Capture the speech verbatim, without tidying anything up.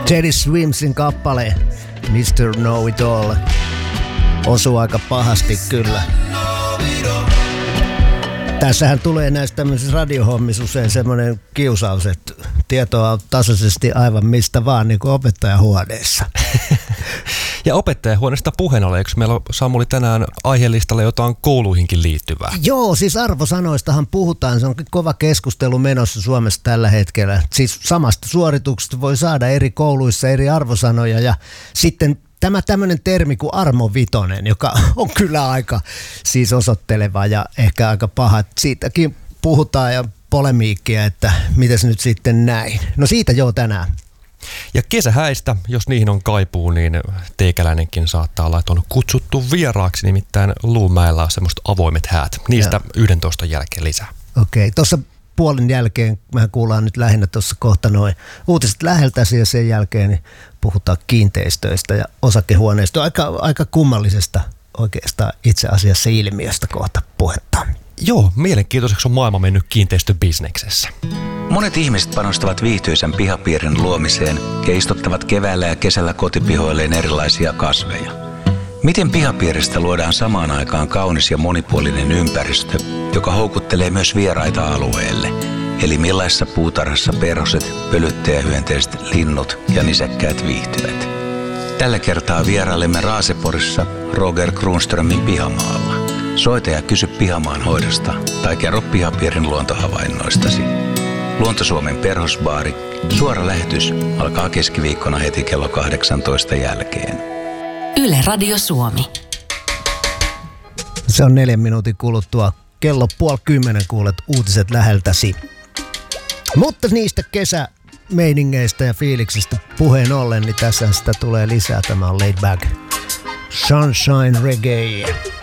Teddy Swimsin kappale mister Know It All osuu aika pahasti kyllä. Tässähän tulee näistä tämmöisissä radiohommissa usein semmoinen kiusaus, että tietoa on tasaisesti aivan mistä vaan, niin kuin opettajahuoneessa. Ja opettajahuoneesta puheen ollen, eikö meillä on, Samuli, tänään aiheellistalla jotain kouluihinkin liittyvää? Joo, siis arvosanoistahan puhutaan, se on kova keskustelu menossa Suomessa tällä hetkellä. Siis samasta suorituksesta voi saada eri kouluissa eri arvosanoja ja sitten tämä tämmöinen termi kuin armovitonen, joka on kyllä aika siis osoitteleva ja ehkä aika paha. Siitäkin puhutaan ja polemiikkia, että mitäs nyt sitten näin. No siitä joo tänään. Ja kesähäistä, jos niihin on kaipuu, niin teikäläinenkin saattaa olla, että on kutsuttu vieraaksi, nimittäin Luumäellä on semmoista avoimet häät. Niistä yhdentoista jälkeen lisää. Okei, tuossa puolen jälkeen, mehän kuullaan nyt lähinnä tuossa kohta noin uutiset läheltäsi ja sen jälkeen niin puhutaan kiinteistöistä ja osakehuoneista. Aika, aika kummallisesta oikeastaan itse asiassa ilmiöstä kohta puhetta. Joo, mielenkiintoiseksi on maailma mennyt kiinteistöbisneksessä. Monet ihmiset panostavat viihtyisän pihapiirin luomiseen ja istuttavat keväällä ja kesällä kotipihoilleen erilaisia kasveja. Miten pihapiiristä luodaan samaan aikaan kaunis ja monipuolinen ympäristö, joka houkuttelee myös vieraita alueelle? Eli millaisessa puutarhassa perhoset, pölyttäjähyönteiset, linnut ja nisäkkäät viihtyvät? Tällä kertaa vierailemme Raaseporissa Roger Kronströmin pihamaalla. Soita ja kysy pihamaan hoidosta tai kerro pihapiirin luontohavainnoistasi. Luonto-Suomen perhosbaari. Suora lähetys alkaa keskiviikkona heti kello kahdeksantoista jälkeen. Yle Radio Suomi. Se on neljän minuutin kuluttua. Kello puoli kymmenen kuulet uutiset läheltäsi. Mutta niistä kesämeiningeistä ja fiiliksistä puheen ollen, niin tässä sitä tulee lisää. Tämä on Laid Back Sunshine Reggae.